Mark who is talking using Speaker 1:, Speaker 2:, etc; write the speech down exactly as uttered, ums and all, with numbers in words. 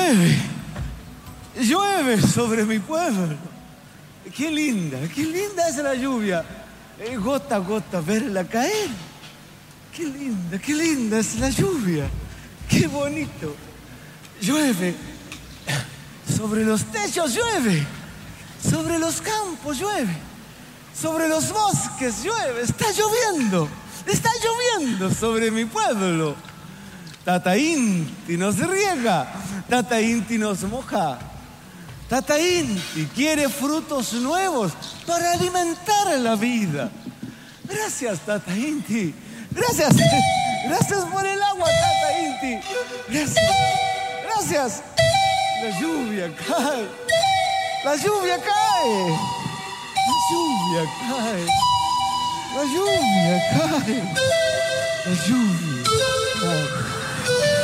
Speaker 1: llueve, llueve sobre mi pueblo. Qué linda, qué linda es la lluvia. Eh, gota a gota verla caer. Qué linda, qué linda es la lluvia. Qué bonito. Llueve. Sobre los techos llueve. Sobre los campos llueve. Sobre los bosques llueve. Está lloviendo. Está lloviendo sobre mi pueblo. Tata Inti nos riega. Tata Inti nos moja. Tata Inti quiere frutos nuevos para alimentar la vida. Gracias, Tata Inti. Gracias. Gracias por el agua, Tata Inti. Gracias. Gracias. La lluvia cae. La lluvia cae. La lluvia cae. La lluvia cae. La lluvia cae.